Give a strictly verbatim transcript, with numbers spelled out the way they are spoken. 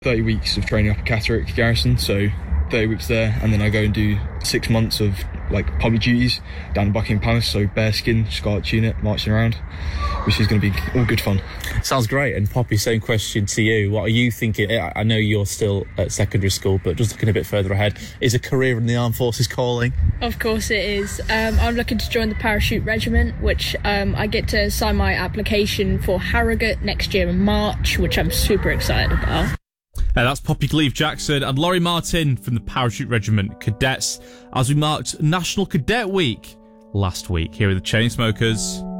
thirty weeks of training up at Catterick Garrison, so thirty weeks there, and then I go and do six months of like public duties down in Buckingham Palace, so bearskin, scarlet tunic, marching around, which is going to be all good fun. Sounds great. And Poppy, same question to you. What are you thinking? I know you're still at secondary school, but just looking a bit further ahead, is a career in the armed forces calling? Of course it is. Um, I'm looking to join the Parachute Regiment, which um, I get to sign my application for Harrogate next year in March, which I'm super excited about. Uh, that's Poppy Gleave Jackson and Laurie Martin from the Parachute Regiment Cadets as we marked National Cadet Week last week here with the Chainsmokers.